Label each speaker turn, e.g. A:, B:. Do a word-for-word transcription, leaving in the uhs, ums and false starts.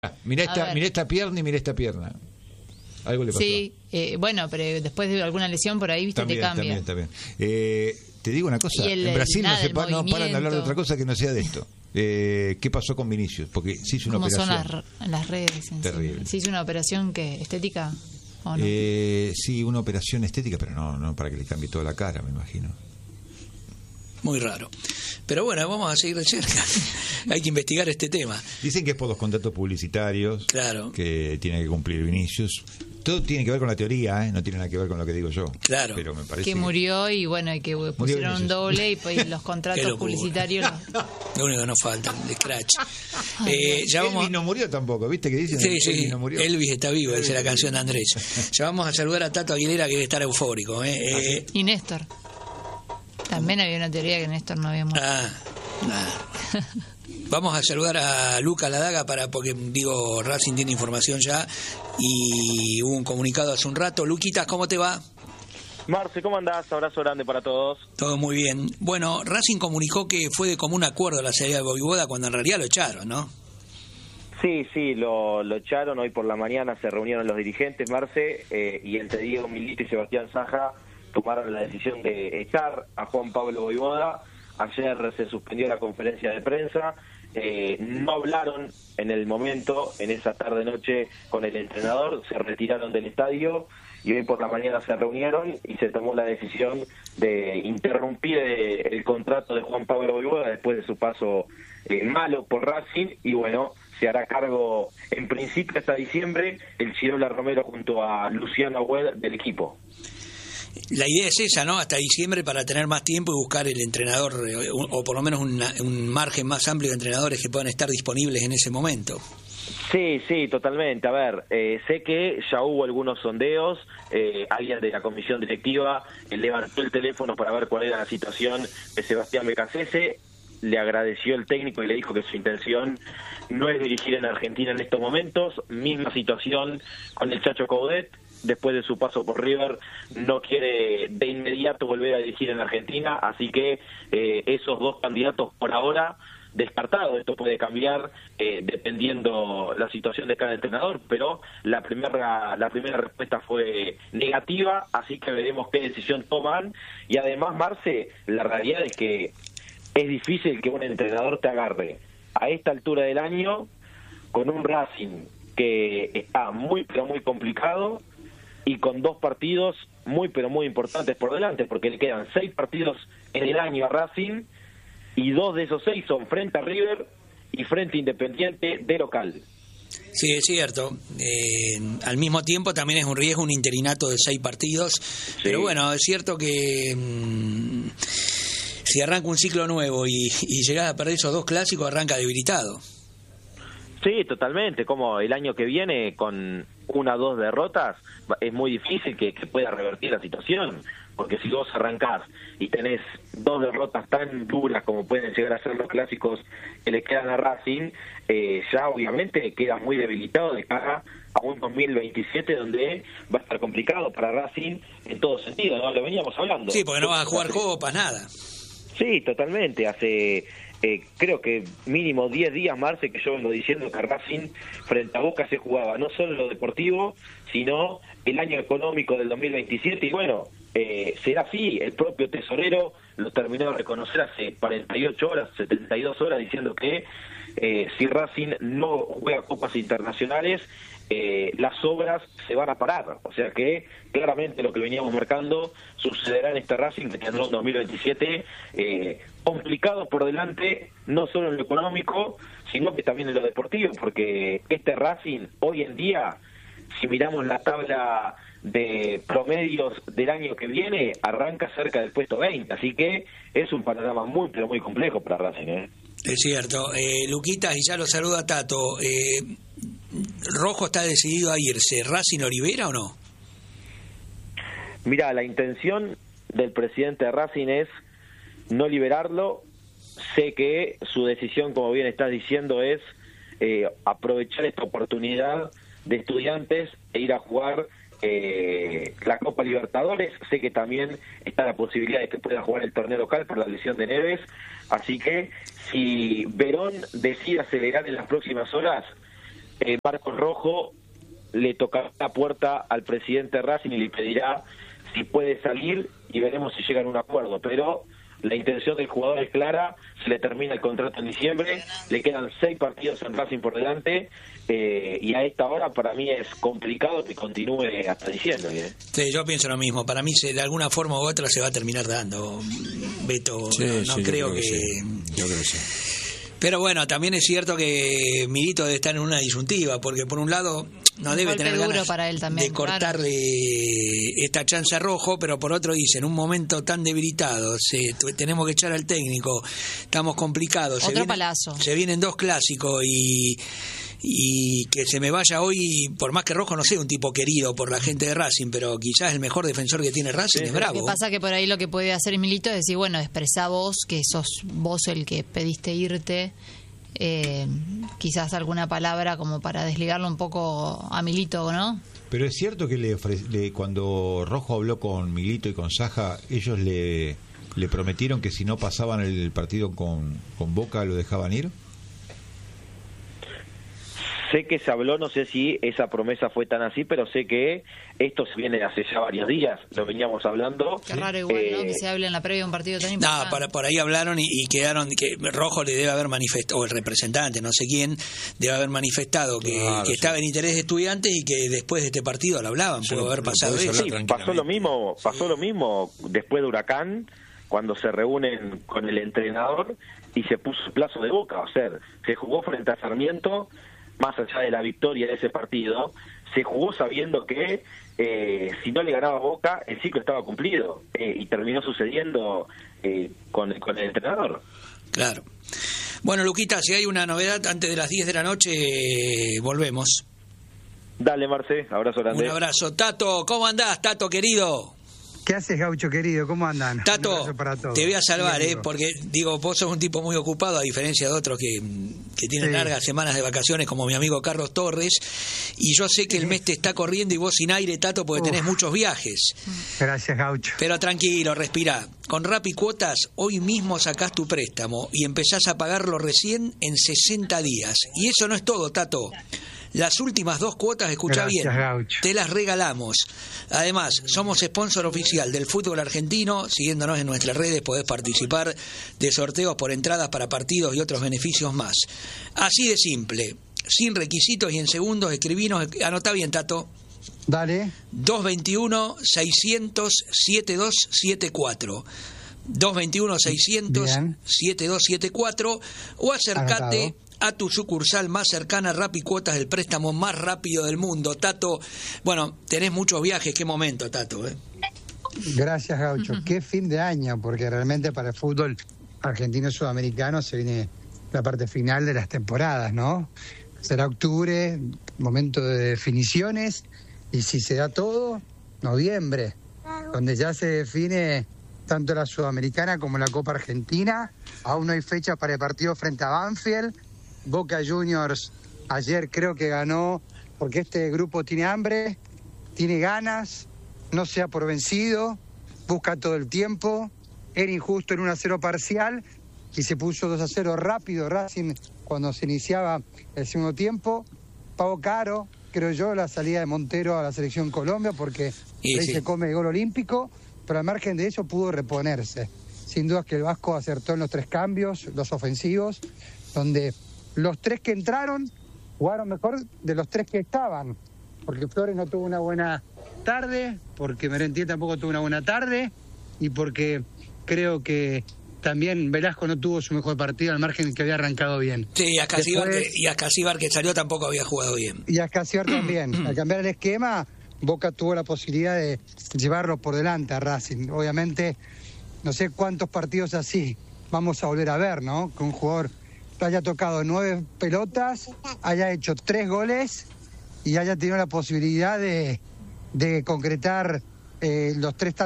A: Mirá esta, mirá esta pierna y mirá esta pierna. Algo le pasó.
B: Sí, eh, bueno, pero después de alguna lesión por ahí, viste,
A: también,
B: te cambia.
A: También, también. Eh, te digo una cosa,
B: el,
A: en Brasil
B: nada,
A: no, se pa no paran de hablar de otra cosa que no sea de esto. Eh, ¿Qué pasó con Vinicius? Porque se hizo una
B: ¿Cómo
A: operación.
B: son las, las redes?
A: Terrible.
B: ¿Se hizo una operación que estética o no?
A: Eh, sí, una operación estética, pero no, no para que le cambie toda la cara, me imagino.
C: Muy raro. Pero bueno, vamos a seguir de cerca. Hay que investigar este tema.
A: Dicen que es por los contratos publicitarios
C: claro.
A: que tiene que cumplir Vinicius. Todo tiene que ver con la teoría, ¿eh? No tiene nada que ver con lo que digo yo.
C: Claro.
A: Pero me parece
B: que murió y bueno, y que pusieron un doble y pues los contratos publicitarios.
C: Lo único que nos falta, el scratch. Eh, ya vamos...
A: Elvis no murió tampoco, ¿viste que dicen?
C: Sí, sí,
A: Elvis no murió.
C: Elvis está vivo, dice la canción de Andrés. Ya vamos a saludar a Tato Aguilera, que debe estar eufórico. ¿eh? Eh...
B: Y Néstor. También había una teoría que Néstor no había muerto.
C: Ah, nada. Vamos a saludar a Luca Ladaga para porque digo Racing tiene información ya y hubo un comunicado hace un rato. Luquitas, ¿cómo te va?
D: Marce, ¿cómo andás? Abrazo grande para todos.
C: Todo muy bien. Bueno, Racing comunicó que fue de común acuerdo la salida de Voivoda cuando en realidad lo echaron, ¿no?
D: Sí, sí, lo, lo echaron. Hoy por la mañana se reunieron los dirigentes, Marce, eh, y entre Diego Milito y Sebastián Saja tomaron la decisión de echar a Juan Pablo Voivoda. Ayer se suspendió la conferencia de prensa. Eh, no hablaron en el momento, en esa tarde-noche, con el entrenador, se retiraron del estadio y hoy por la mañana se reunieron y se tomó la decisión de interrumpir eh, el contrato de Juan Pablo Voivoda después de su paso eh, malo por Racing y bueno, se hará cargo en principio hasta diciembre el Chirola Romero junto a Luciano Agüed del equipo.
C: La idea es esa, ¿no? Hasta diciembre para tener más tiempo y buscar el entrenador, o por lo menos una, un margen más amplio de entrenadores que puedan estar disponibles en ese momento.
D: Sí, sí, totalmente. A ver, eh, sé que ya hubo algunos sondeos, eh, alguien de la comisión directiva eh, levantó el teléfono para ver cuál era la situación de Sebastián Becasese, le agradeció el técnico y le dijo que su intención no es dirigir en Argentina en estos momentos, misma situación con el Chacho Coudet. Después de su paso por River, no quiere de inmediato volver a dirigir en Argentina, así que eh, esos dos candidatos por ahora descartados. Esto puede cambiar eh, dependiendo la situación de cada entrenador, pero la primera la primera respuesta fue negativa, así que veremos qué decisión toman. Y además, Marce, la realidad es que es difícil que un entrenador te agarre a esta altura del año con un Racing que está muy pero muy complicado y con dos partidos muy pero muy importantes por delante, porque le quedan seis partidos en el año a Racing y dos de esos seis son frente a River y frente a Independiente de local.
C: Sí, es cierto. Eh, al mismo tiempo también es un riesgo un interinato de seis partidos, sí. Pero bueno, es cierto que mmm, si arranca un ciclo nuevo y, y llegás a perder esos dos clásicos, arranca debilitado.
D: Sí, totalmente. Como el año que viene con una o dos derrotas es muy difícil que, que pueda revertir la situación, porque si vos arrancás y tenés dos derrotas tan duras como pueden llegar a ser los clásicos que le quedan a Racing, eh, ya obviamente quedas muy debilitado de cara a un dos mil veintisiete donde va a estar complicado para Racing en todo sentido, ¿no? Lo veníamos hablando.
C: Sí, porque no vas a jugar copas, nada.
D: Sí, totalmente. Hace... Eh, creo que mínimo diez días, Marce, que yo vengo diciendo que Racing frente a Boca se jugaba no solo lo deportivo, sino el año económico del dos mil veintisiete, y bueno, eh, será así. El propio tesorero lo terminó de reconocer hace cuarenta y ocho horas, setenta y dos horas, diciendo que eh, si Racing no juega copas internacionales, eh, las obras se van a parar. O sea que claramente lo que veníamos marcando sucederá en este Racing que tendrá un dos mil veintisiete eh, complicado por delante, no solo en lo económico, sino que también en lo deportivo, porque este Racing hoy en día, si miramos la tabla de promedios del año que viene, arranca cerca del puesto veinte, así que es un panorama muy pero muy complejo para Racing, ¿eh?
C: Es cierto. eh, Luquitas, y ya lo saluda Tato, eh, Rojo está decidido a irse. ¿Racing Olivera o no?
D: Mira, la intención del presidente de Racing es no liberarlo. Sé que su decisión, como bien estás diciendo, es eh, aprovechar esta oportunidad de Estudiantes e ir a jugar eh, la Copa Libertadores. Sé que también está la posibilidad de que pueda jugar el torneo local por la lesión de Neves. Así que si Verón decide acelerar en las próximas horas, eh, Marcos Rojo le tocará la puerta al presidente Racing y le pedirá si puede salir y veremos si llegan a un acuerdo, pero la intención del jugador es clara, se le termina el contrato en diciembre, le quedan seis partidos en Racing por delante, eh, y a esta hora para mí es complicado que continúe hasta diciembre. ¿eh?
C: Sí, yo pienso lo mismo, para mí se, de alguna forma u otra se va a terminar dando, Beto, sí, no, no sí, creo, creo que... que sí. Yo creo que sí. Pero bueno, también es cierto que Milito debe estar en una disyuntiva, porque por un lado no debe tener ganas para él también, de cortarle claro. esta chance a Rojo, pero por otro dice, en un momento tan debilitado, se, tenemos que echar al técnico, estamos complicados.
B: Otro
C: se viene,
B: palazo.
C: Se vienen dos clásicos y... y que se me vaya hoy, por más que Rojo no sea un tipo querido por la gente de Racing, pero quizás el mejor defensor que tiene Racing sí, es Bravo.
B: Lo que pasa que por ahí lo que puede hacer Milito es decir, bueno, expresá vos, que sos vos el que pediste irte, eh, quizás alguna palabra como para desligarlo un poco a Milito, ¿no?
A: Pero es cierto que le, ofre- le cuando Rojo habló con Milito y con Saja, ellos le, le prometieron que si no pasaban el partido con, con Boca lo dejaban ir.
D: Sé que se habló, no sé si esa promesa fue tan así, pero sé que esto se viene hace ya varios días, lo veníamos hablando.
B: Qué raro igual, eh, ¿no? Que se hable en la previa de un partido tan importante.
C: No, por, por ahí hablaron y, y quedaron, que Rojo le debe haber manifestado, o el representante, no sé quién, debe haber manifestado que, claro, que sí. estaba en interés de Estudiantes y que después de este partido lo hablaban, sí, pudo haber pasado eso.
D: Sí, pasó lo mismo, pasó lo mismo después de Huracán, cuando se reúnen con el entrenador y se puso el plazo de Boca, o sea, se jugó frente a Sarmiento. Más allá de la victoria de ese partido, se jugó sabiendo que eh, si no le ganaba Boca, el ciclo estaba cumplido, eh, y terminó sucediendo eh, con, con el entrenador.
C: Claro. Bueno, Luquita, si hay una novedad antes de las diez de la noche, eh, volvemos.
D: Dale, Marce, abrazo grande.
C: Un abrazo. Tato, ¿cómo andás, Tato, querido?
E: ¿Qué haces, Gaucho querido? ¿Cómo andan?
C: Tato, te voy a salvar, ¿eh? Porque, digo, vos sos un tipo muy ocupado, a diferencia de otros que, que tienen sí. largas semanas de vacaciones, como mi amigo Carlos Torres, y yo sé que el mes te está corriendo y vos sin aire, Tato, porque Uf. tenés muchos viajes.
E: Gracias, Gaucho.
C: Pero tranquilo, respirá. Con Rappi Cuotas, hoy mismo sacás tu préstamo y empezás a pagarlo recién en sesenta días. Y eso no es todo, Tato. Las últimas dos cuotas, escucha bien,
E: Gaucho.
C: te las regalamos. Además, somos sponsor oficial del fútbol argentino. Siguiéndonos en nuestras redes podés participar de sorteos por entradas para partidos y otros beneficios más. Así de simple, sin requisitos y en segundos escribinos. Anotá bien, Tato.
E: Dale.
C: dos veintiuno, seiscientos, setenta y dos setenta y cuatro. dos veintiuno, seiscientos, setenta y dos setenta y cuatro. O acércate Anotado. a tu sucursal más cercana. Rappi Cuotas, el préstamo más rápido del mundo. Tato, bueno, tenés muchos viajes, qué momento, Tato, ¿eh?
E: Gracias, Gaucho. Qué fin de año, porque realmente para el fútbol argentino y sudamericano se viene la parte final de las temporadas, ¿no? Será octubre, momento de definiciones, y si se da todo, noviembre, donde ya se define tanto la Sudamericana como la Copa Argentina. Aún no hay fecha para el partido frente a Banfield. Boca Juniors ayer creo que ganó porque este grupo tiene hambre, tiene ganas, no se ha por vencido, busca todo el tiempo, era injusto en un a cero parcial y se puso dos a cero rápido Racing cuando se iniciaba el segundo tiempo. Pagó caro, creo yo, la salida de Montero a la selección Colombia porque y ahí sí. se come el gol olímpico, pero al margen de eso pudo reponerse. Sin duda que el Vasco acertó en los tres cambios, los ofensivos, donde los tres que entraron jugaron mejor de los tres que estaban, porque Flores no tuvo una buena tarde, porque Merentiel tampoco tuvo una buena tarde, y porque creo que también Velasco no tuvo su mejor partido al margen de que había arrancado bien.
C: Sí, y Ascasíbar que, que salió tampoco había jugado bien.
E: Y Ascasíbar también. Al cambiar el esquema, Boca tuvo la posibilidad de llevarlo por delante a Racing. Obviamente, no sé cuántos partidos así vamos a volver a ver, ¿no? Que un jugador haya tocado nueve pelotas, haya hecho tres goles y haya tenido la posibilidad de, de concretar eh, los tres